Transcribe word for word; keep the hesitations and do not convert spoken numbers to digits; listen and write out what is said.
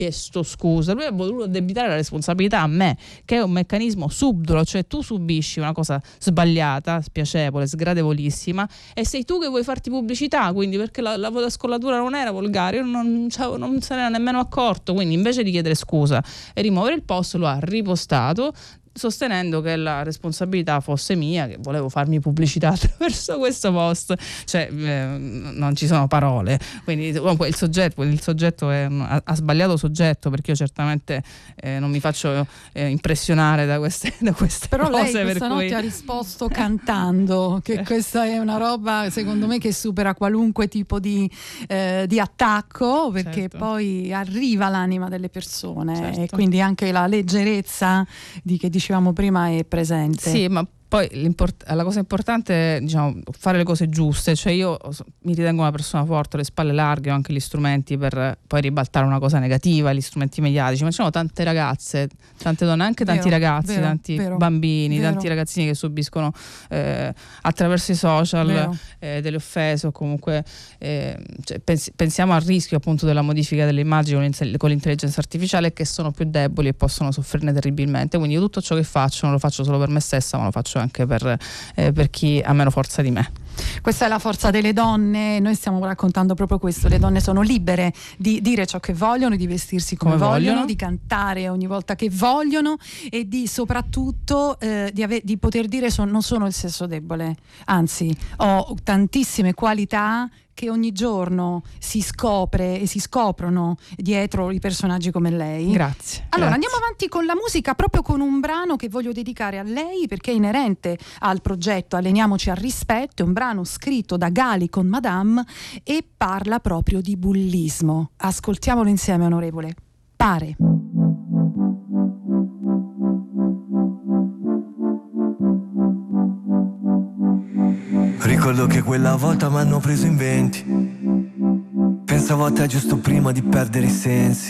chiesto scusa, lui ha voluto addebitare la responsabilità a me, che è un meccanismo subdolo, cioè tu subisci una cosa sbagliata, spiacevole, sgradevolissima, e sei tu che vuoi farti pubblicità, quindi perché la, la scollatura non era volgare, io non, cioè, non se ne era nemmeno accorto, quindi invece di chiedere scusa e rimuovere il post lo ha ripostato sostenendo che la responsabilità fosse mia, che volevo farmi pubblicità attraverso questo post, cioè eh, non ci sono parole, quindi comunque il soggetto, il soggetto è, ha, ha sbagliato soggetto, perché io certamente eh, non mi faccio eh, impressionare da queste, da queste però cose. lei questa per notte cui... ha risposto cantando, che questa è una roba secondo me che supera qualunque tipo di, eh, di attacco, perché certo. poi arriva l'anima delle persone, certo. e quindi anche la leggerezza di che dicevamo prima è presente. Sì, ma poi la cosa importante è, diciamo, fare le cose giuste, cioè io mi ritengo una persona forte, ho le spalle larghe, ho anche gli strumenti per poi ribaltare una cosa negativa, gli strumenti mediatici, ma ci sono tante ragazze, tante donne, anche vero, tanti ragazzi, vero, tanti vero, bambini, vero. tanti ragazzini che subiscono eh, attraverso i social eh, delle offese, o comunque eh, cioè, pens- pensiamo al rischio appunto della modifica delle immagini con l'intelligenza artificiale, che sono più deboli e possono soffrirne terribilmente, quindi io tutto ciò che faccio non lo faccio solo per me stessa, ma lo faccio anche per, eh, per chi ha meno forza di me. Questa è la forza delle donne, noi stiamo raccontando proprio questo, le donne sono libere di dire ciò che vogliono, di vestirsi come, come vogliono, vogliono, di cantare ogni volta che vogliono, e di soprattutto eh, di, ave- di poter dire so- non sono il sesso debole, anzi ho tantissime qualità che ogni giorno si scopre e si scoprono dietro i personaggi come lei. Grazie. Allora grazie. andiamo avanti con la musica, proprio con un brano che voglio dedicare a lei perché è inerente al progetto Alleniamoci al rispetto, è un brano scritto da Gali con Madame e parla proprio di bullismo. Ascoltiamolo insieme, onorevole. Pare. Ricordo che quella volta m'hanno preso in venti. Pensavo a te giusto prima di perdere i sensi.